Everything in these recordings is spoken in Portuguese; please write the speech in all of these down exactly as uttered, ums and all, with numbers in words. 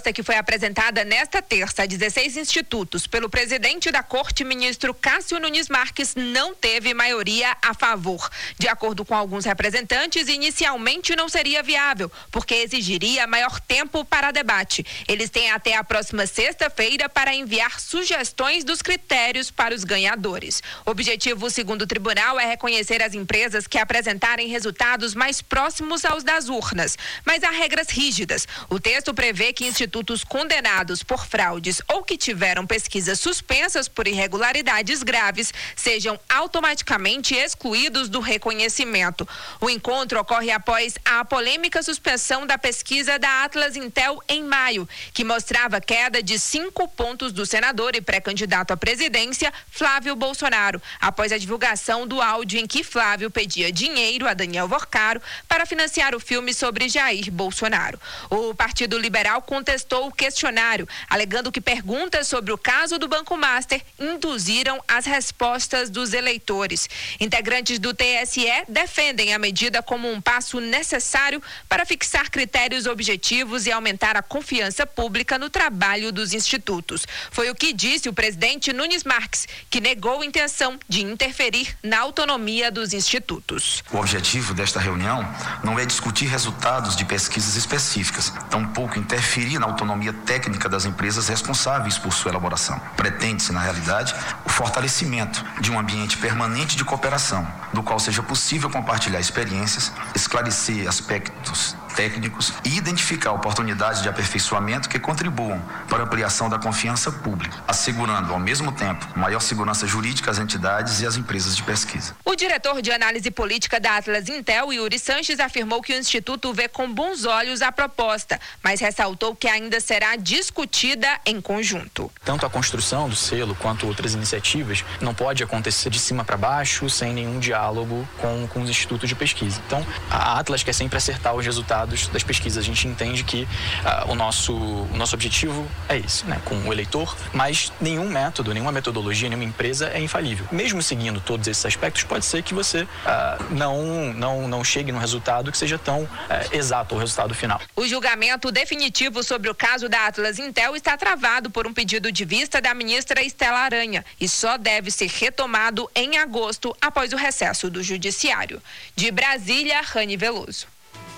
proposta que foi apresentada nesta terça a dezesseis institutos pelo presidente da Corte, ministro Cássio Nunes Marques, não teve maioria a favor. De acordo com alguns representantes, inicialmente não seria viável, porque exigiria maior tempo para debate. Eles têm até a próxima sexta-feira para enviar sugestões dos critérios para os ganhadores. O objetivo, segundo o tribunal, é reconhecer as empresas que apresentarem resultados mais próximos aos das urnas, mas há regras rígidas. O texto prevê que institutos condenados por fraudes ou que tiveram pesquisas suspensas por irregularidades graves sejam automaticamente excluídos do reconhecimento. O encontro ocorre após a polêmica suspensão da pesquisa da Atlas Intel em maio, que mostrava queda de cinco pontos do senador e pré-candidato à presidência, Flávio Bolsonaro, após a divulgação do áudio em que Flávio pedia dinheiro a Daniel Vorcaro para financiar o filme sobre Jair Bolsonaro. O Partido Liberal contestou o questionário, alegando que perguntas sobre o caso do Banco Master induziram as respostas dos eleitores. Integrantes do T S E defendem a medida como um passo necessário para fixar critérios objetivos e aumentar a confiança pública no trabalho dos institutos. Foi o que disse o presidente Nunes Marques, que negou a intenção de interferir na autonomia dos institutos. O objetivo desta reunião não é discutir resultados de pesquisas específicas, tampouco interferir na autonomia técnica das empresas responsáveis por sua elaboração. Pretende-se, na realidade, o fortalecimento de um ambiente permanente de cooperação, do qual seja possível compartilhar experiências, esclarecer aspectos técnicos e identificar oportunidades de aperfeiçoamento que contribuam para a ampliação da confiança pública, assegurando, ao mesmo tempo, maior segurança jurídica às entidades e às empresas de pesquisa. O diretor de análise política da Atlas Intel, Yuri Sanches, afirmou que o Instituto vê com bons olhos a proposta, mas ressaltou que ainda será discutida em conjunto. Tanto a construção do selo quanto outras iniciativas não pode acontecer de cima para baixo, sem nenhum diálogo com, com os institutos de pesquisa. Então, a Atlas quer sempre acertar os resultados das pesquisas. A gente entende que uh, o, nosso, o nosso objetivo é esse, né, com o eleitor, mas nenhum método, nenhuma metodologia, nenhuma empresa é infalível. Mesmo seguindo todos esses aspectos, pode ser que você uh, não, não, não chegue num resultado que seja tão uh, exato o resultado final. O julgamento definitivo sobre o caso da Atlas Intel está travado por um pedido de vista da ministra Estela Aranha e só deve ser retomado em agosto, após o recesso do Judiciário. De Brasília, Rani Veloso.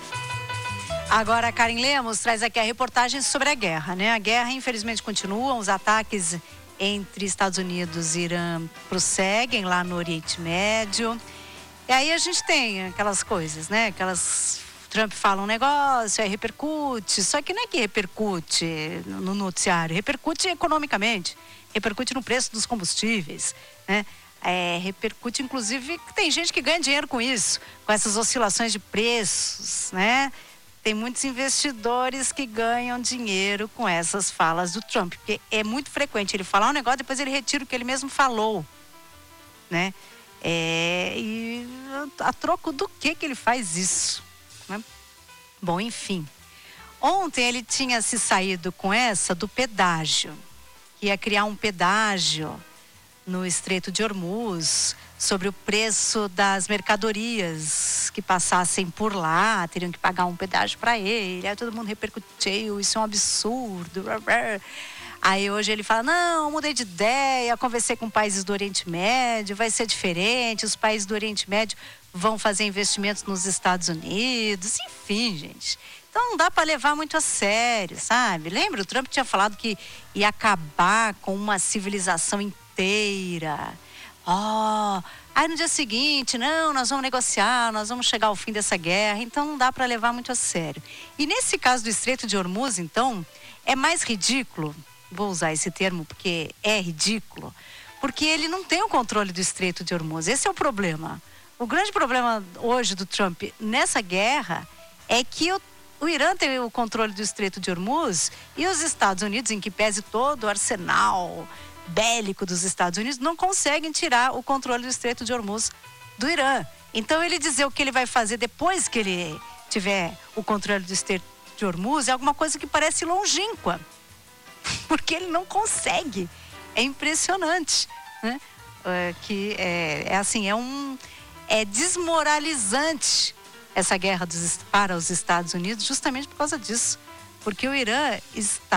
Agora, Karen Lemos traz aqui a reportagem sobre a guerra, né? A guerra, infelizmente, continua. Os ataques entre Estados Unidos e Irã prosseguem lá no Oriente Médio. E aí a gente tem aquelas coisas, né? Aquelas... Trump fala um negócio, aí repercute. Só que não é que repercute no noticiário, repercute economicamente, repercute no preço dos combustíveis, né? É, repercute, inclusive, tem gente que ganha dinheiro com isso, com essas oscilações de preços, né? Tem muitos investidores que ganham dinheiro com essas falas do Trump, porque é muito frequente ele falar um negócio, depois ele retira o que ele mesmo falou, né? É, e a troco do que que ele faz isso, né? Bom, enfim. Ontem ele tinha se saído com essa do pedágio, que ia criar um pedágio no Estreito de Hormuz, sobre o preço das mercadorias que passassem por lá, teriam que pagar um pedágio para ele. Aí todo mundo repercutiu, isso é um absurdo. Aí hoje ele fala, não, mudei de ideia, conversei com países do Oriente Médio, vai ser diferente, os países do Oriente Médio vão fazer investimentos nos Estados Unidos, enfim, gente. Então não dá para levar muito a sério, sabe? Lembra? O Trump tinha falado que ia acabar com uma civilização inteira. Oh, aí no dia seguinte, não, nós vamos negociar, nós vamos chegar ao fim dessa guerra, então não dá para levar muito a sério. E nesse caso do Estreito de Hormuz, então, é mais ridículo, vou usar esse termo porque é ridículo, porque ele não tem o controle do Estreito de Hormuz, esse é o problema. O grande problema hoje do Trump nessa guerra é que o, o Irã tem o controle do Estreito de Hormuz e os Estados Unidos, em que pese todo o arsenal bélico dos Estados Unidos, não conseguem tirar o controle do Estreito de Hormuz do Irã. Então ele dizer o que ele vai fazer depois que ele tiver o controle do Estreito de Hormuz é alguma coisa que parece longínqua, porque ele não consegue. É impressionante, né? É, que é, é assim, é um é desmoralizante essa guerra dos, para os Estados Unidos, justamente por causa disso, porque o Irã está